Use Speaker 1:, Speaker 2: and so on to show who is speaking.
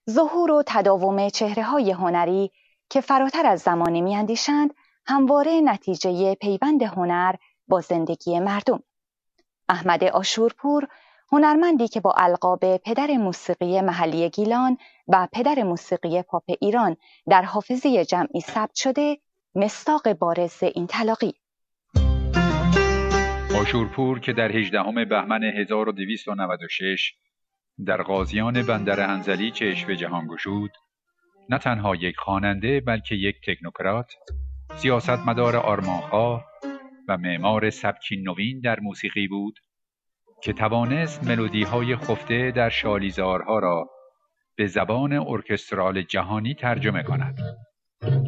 Speaker 1: ظهور و تداوم چهره‌های هنری که فراتر از زمانه می‌اندیشند همواره نتیجه پیوند هنر با زندگی مردم. احمد عاشورپور، هنرمندی که با القاب پدر موسیقی محلی گیلان و پدر موسیقی پاپ ایران در حافظه جمعی ثبت شده، مصداق بارز این تلاقی.
Speaker 2: عاشورپور که در 18 بهمن 1296 در غازیان بندر انزلی چشم جهان گشود، نه تنها یک خواننده بلکه یک تکنوکرات، سیاستمدار آرمانخواه و معمار سبکی نوین در موسیقی بود که توانست ملودی‌های خفته در شالیزارها را به زبان ارکسترال جهانی ترجمه کند.